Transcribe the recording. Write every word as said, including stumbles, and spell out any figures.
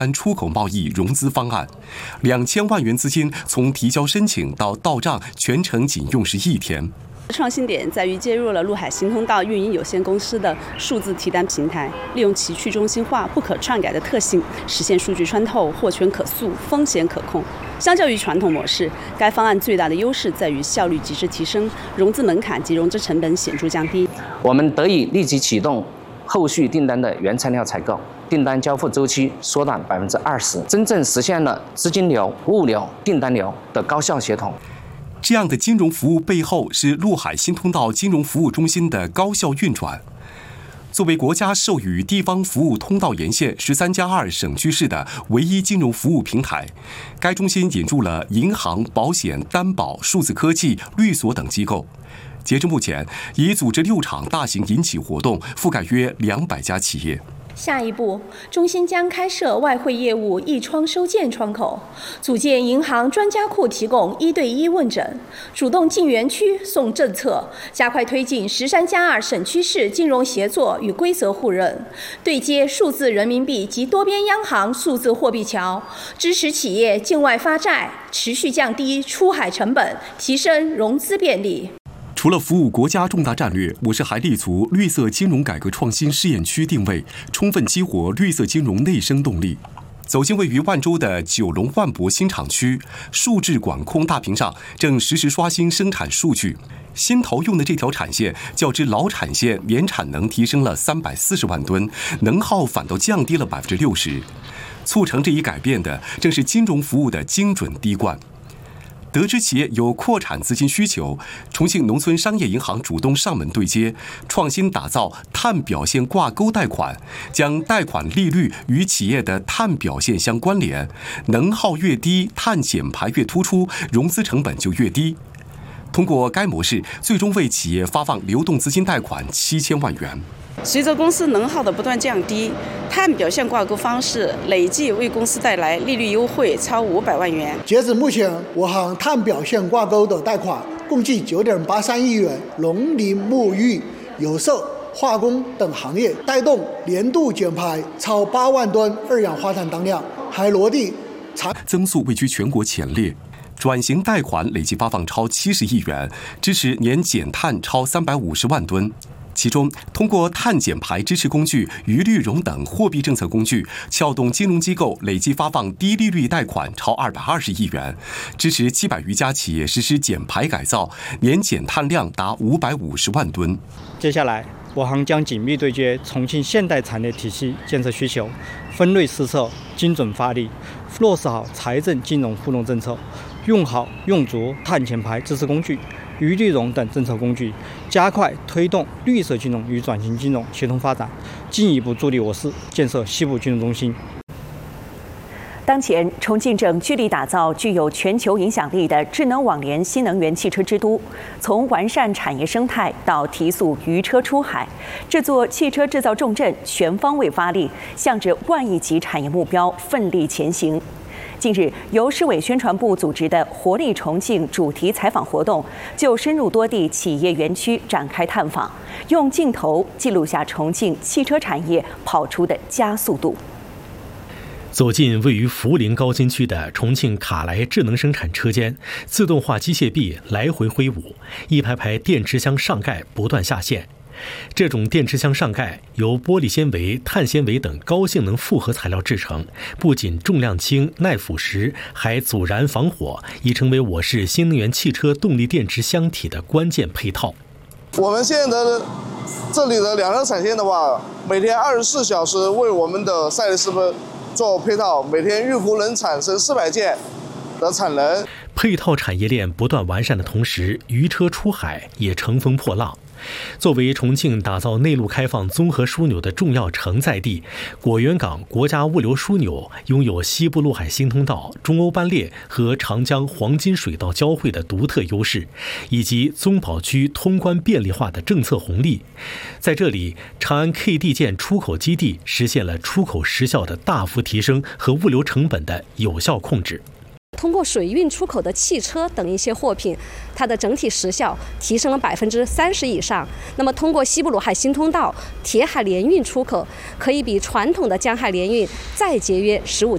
按出口贸易融资方案，两千万元资金从提交申请到到账，全程仅用时一天。 创新点在于接入了陆海新通道运营有限公司的数字提单平台，利用其去中心化、不可篡改的特性，实现数据穿透、货权可溯、风险可控。相较于传统模式，该方案最大的优势在于效率极致提升，融资门槛及融资成本显著降低。 我们得以立即启动后续订单的原材料采购，订单交付周期缩短百分之二十，真正实现了资金流、物流、订单流的高效协同。 这样的金融服务背后是陆海新通道金融服务中心的高效运转。作为国家授予地方服务通道沿线十三加二省区市的唯一金融服务平台，该中心引入了银行、保险、担保、数字科技、律所等机构。截至目前，已组织六场大型引企活动，覆盖约两百家企业。 下一步，中心将开设外汇业务一窗收件窗口，组建银行专家库，提供一对一问诊，主动进园区送政策，加快推进十三加二省区市金融协作与规则互认，对接数字人民币及多边央行数字货币桥，支持企业境外发债，持续降低出海成本，提升融资便利。 除了服务国家重大战略，我市还立足绿色金融改革创新试验区定位，充分激活绿色金融内生动力。走进位于万州的九龙万博新厂区，数字管控大屏上正实时刷新生产数据。新投用的这条产线，较之老产线年产能提升了三百四十万吨，能耗反倒降低了百分之六十。促成这一改变的，正是金融服务的精准滴灌。得知企业有扩产资金需求，重庆农村商业银行主动上门对接，创新打造碳表现挂钩贷款，将贷款利率与企业的碳表现相关联，能耗越低，碳减排越突出，融资成本就越低。通过该模式，最终为企业发放流动资金贷款七千万元。 随着公司能耗的不断降低，碳表现挂钩方式累计为公司带来利率优惠超五百万元。 截至目前，我行碳表现挂钩的贷款共计九点八三亿元，农林牧渔、有色、化工等行业带动年度减排超八万吨二氧化碳当量，还落地长增速位居全国前列。转型贷款累计发放超七十亿元，支持年减碳超三百五十万吨。其中，通过碳减排支持工具、余绿融等货币政策工具，撬动金融机构累计发放低利率贷款超二百二十亿元，支持七百余家企业实施减排改造，年减碳量达五百五十万吨。 接下来，我行将紧密对接重庆现代产业体系建设需求，分类施策，精准发力，落实好财政金融互动政策，用好用足碳减排支持工具、余绿融等政策工具，加快推动绿色金融与转型金融协同发展，进一步助力我市建设西部金融中心。 当前，重庆正聚力打造具有全球影响力的智能网联新能源汽车之都。从完善产业生态到提速渔车出海，这座汽车制造重镇全方位发力，向着万亿级产业目标奋力前行。近日，由市委宣传部组织的“活力重庆”主题采访活动，就深入多地企业园区展开探访，用镜头记录下重庆汽车产业跑出的加速度。 走进位于涪陵高新区的重庆卡莱智能生产车间，自动化机械臂来回挥舞，一排排电池箱上盖不断下线。这种电池箱上盖由玻璃纤维、碳纤维等高性能复合材料制成，不仅重量轻、耐腐蚀，还阻燃防火，已成为我市新能源汽车动力电池箱体的关键配套。 我们现在的这里的两条产线的话，每天二十四小时为我们的赛力斯奔做配套，每天预估能产生四百件的产能。 配套产业链不断完善的同时，渔车出海也乘风破浪。作为重庆打造内陆开放综合枢纽的重要承载地，果园港国家物流枢纽拥有西部陆海新通道、中欧班列和长江黄金水道交汇的独特优势，以及宗保区通关便利化的政策红利。在这里，长安 K D 件出口基地实现了出口时效的大幅提升和物流成本的有效控制。 通过水运出口的汽车等一些货品，它的整体时效提升了百分之三十以上。那么，通过西部陆海新通道铁海联运出口，可以比传统的江海联运再节约十五